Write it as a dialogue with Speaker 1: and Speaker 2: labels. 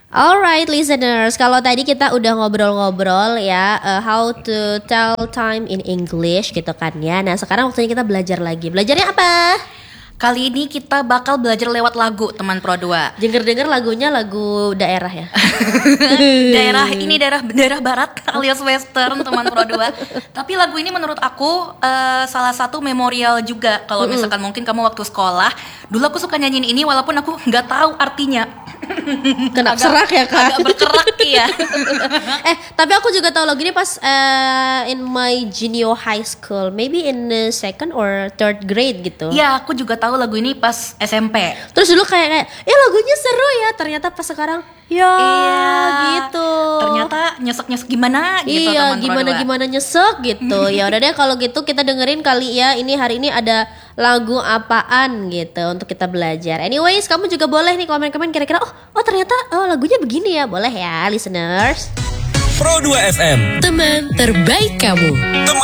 Speaker 1: Alright listeners, kalau tadi kita udah ngobrol-ngobrol ya how to tell time in English gitu kan ya. Nah sekarang waktunya kita belajar lagi. Belajarnya apa?
Speaker 2: Kali ini kita bakal belajar lewat lagu teman Pro 2.
Speaker 1: Denger-denger lagunya lagu daerah ya.
Speaker 2: daerah barat alias western teman Pro 2. Tapi lagu ini menurut aku salah satu memorial juga. Kalau misalkan mungkin kamu waktu sekolah, dulu aku suka nyanyiin ini walaupun aku nggak tahu artinya.
Speaker 1: Kena serak ya kak.
Speaker 2: Agak berkerak ya.
Speaker 1: Tapi aku juga tahu lagu ini pas in my junior high school, maybe in second or third grade gitu.
Speaker 2: Ya, aku juga tahu lagu ini pas SMP.
Speaker 1: Terus dulu kayak lagunya seru ya, ternyata pas sekarang ya gitu.
Speaker 2: Ternyata nyesek gimana gitu
Speaker 1: iya,
Speaker 2: teman
Speaker 1: gimana nyesek gitu. Ya udah deh kalau gitu kita dengerin kali ya. Ini hari ini ada lagu apaan gitu untuk kita belajar. Anyways, kamu juga boleh nih komen-komen kira-kira ternyata lagunya begini ya. Boleh ya listeners.
Speaker 3: Pro 2 FM,
Speaker 4: Teman terbaik kamu.